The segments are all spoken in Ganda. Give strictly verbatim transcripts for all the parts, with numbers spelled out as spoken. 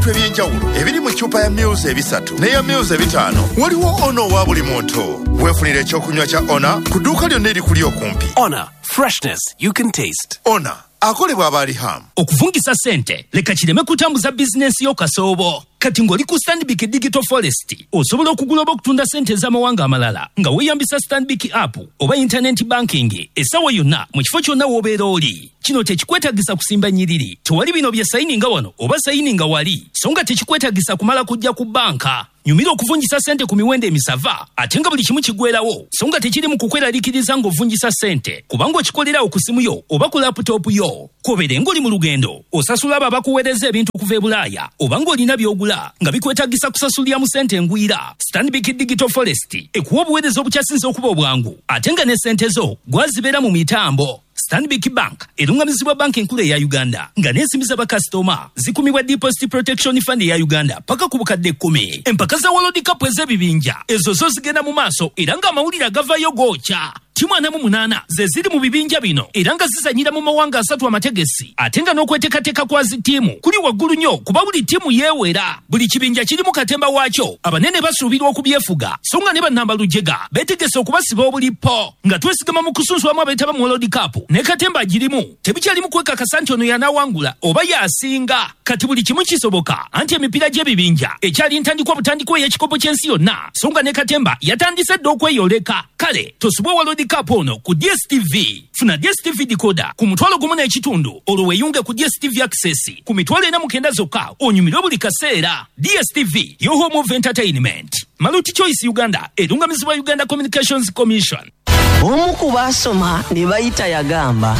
ebyenjawulo ebiri mu chupa ya Mills ebisatu neya Mills ebitaano waliwo ono wa buli muntu. Weefunire ekyokunywa kya Ona ku dduuka lyonna erikuli okumpi. Ona, freshness you can taste. Ona akolebwa abali ham. Okuvungisa sente leka kireme kutambuza bizinensi yo kasoobo. Kati ng'oli ku Stanbic Digital Forest osobola okugula oba okutunda sente ez'amawanga amalala nga weeyambisa Stanbic app oba internet banking essaawa yonna mu kifo kyonna w'obeera oli. Kino tekikwetagisa kusimba nnyiriri, tewali bino bya sayininga wano oba sayininga wali, so nga tekikwetagisa kumala kujja ku banka. Nyumira okuvunjisa sente ku miwendo emisava ate nga buli kimu kigwerawo, so nga tekiri mu kukweraliikiriza ng'ovunjisa sente kubanga okikolerawo ku simu yo oba ku laputoopu yo. Kobere ng'oli mu lugendo osasula abo abakuweereza ebintu kuva e Bulaaya oba ng'olina by'ogula nga bikwetagisa kusasulira mu sente ngwira. Stanbic Digital Forest ekuwa obuweereza obukyasinze okuba obwangu ate nga ne sente zo gwazibeera mu mitambo. Stanbic Bank erungamizibwa banki enkulu eya Uganda nga n'ensimbi z'abakasitoma zikumibwa Deposit Protection Fund eya Uganda paka ku bukadde kkumi. Empaka za World Cup ez'ebibinja ezo zo zigenda mu maaso era nga amawulire agavayo gookya. Timu ana mu munaana ze ziri mu bibinja bino era nga zizanyira mu mawanga asatu amategesi ate nga n'okweteekateeka kwa zi ttiimu kuli waggulu nnyo kuba buli ttiimu yeewera. Buli kibinja kirimu katemba waakyo, abanene basuubirwa okubyefuga so nga ne bannamba lujega beetegese okubasiba obulipo nga twesigama mu kusunsulwamu abeetaba mu World Cup ne katemba girimu. Tebikyalimu kwekakasa nti ono y'anaawangula oba y'asinga. Kati buli kimu kisoboka anti emipiira gy'ebibinja ekyali ntandikwa butandikwa ey'ekikopo ky'ensi yonna so nga ne katemba yatandise dda okweyoleka. Kale tosubwe World Cup ono ku D S T V. Funa D S T V decoder ku mutwalo gumu n'ekitundu olwo weeyunge ku D S T V Access ku mitwalo ena mu kenda zokka onyumirwe buli kaseera. D S T V yo home of entertainment. Multi Choice Uganda erungamizibwa Uganda Communications Commission. Omu ku baasoma ne bayita yagamba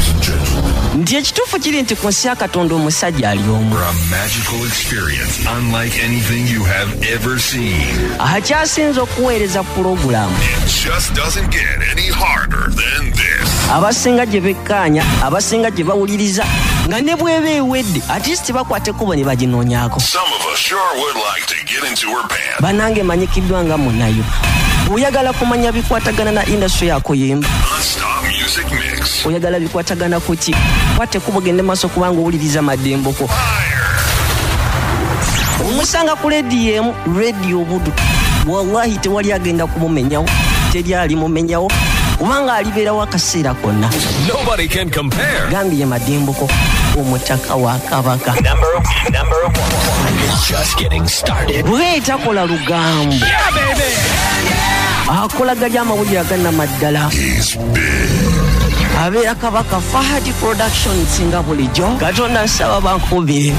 nti ekituufu kiri nti ku nsi ya Katonda omusajja ali omu. For a magical experience unlike anything you have ever seen. Akyasinza okuweereza pulogulaamu. It just doesn't get any harder than this. Abasinga gye bekkaanya, abasinga gye bawuliriza nga ne bw'eba ewedde at least bakwate kubo ne baginoonyaako. Some of us sure would like to get into her pants. Banange manyikiddwa nga munayo. Oyagala kumanya bikwatagana na industry yako yemba. Non-stop music mix. Oyagala bikwatagana ku ki? Kwate kubo gende maaso kubanga owuliriza maddemboko. Omusanga ku radio radio budu. Wallahi tewali agenda kumumenyawo. Teri ali mumenyawo. Kubanga alibeerawo akaseera konna. Nobody can compare. Gambye maddemboko omutaka wa Kabaka. Number, number one. Just getting started. Bwe takola lugambo. Yeah, baby. Akola gali amawulire agana maddala. Abeera Kabaka Fahad Production singa bulijjo. Katonda nsaba bankubire.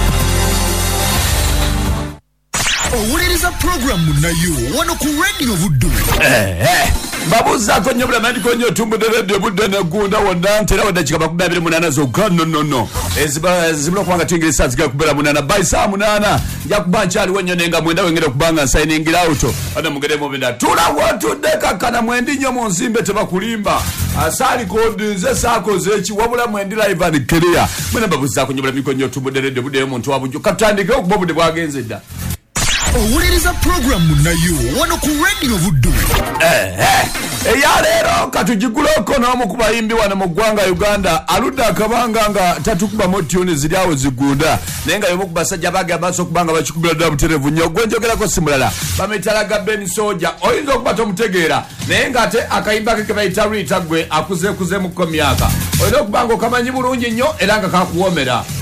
Owuliriza programu nayo wano ku radio buddu. Eh eh babuzaako nnyo bula mandiko nnyo tumbudde radio budde negunda wonna ntera wadde kikaba kubba abiri munana zokka no no no eziba zibula kubanga tuyingirisa zigala kubera munana by saa munana nja kuba nkyaliwo nnyo nenga mwenda wengera kubanga signing out ana mugere mu binda tula watudde kakana mwendi nnyo mu nsimbe tebakulimba asali kodi nze saako zeki wabula mwendi live and clear mwena babuzaako nnyo bula mandiko nnyo tumbudde radio budde muntu wabujjo katandike okuba budde bwagenze dda. Owuliriza programu nayo wano ku radio buddu. Eh eh eya leero katugiguloko n'omu ku bayimbi wano mu ggwanga Uganda aludde akabanga nga tatukuba motuni ziri awo zigunda naye nga y'omu ku basajja baage amaaso okubanga bakikubira ddala butereevu nnyo gwe njogerako si mulala bamitalaga Ben Soja oyinza okuba tomutegeera naye ng'ate akayimba ke ke bayita Rita gwe akuzeekuzeemuko myaka olina okubanga okamanyi bulungi nnyo era nga kakuwoomera.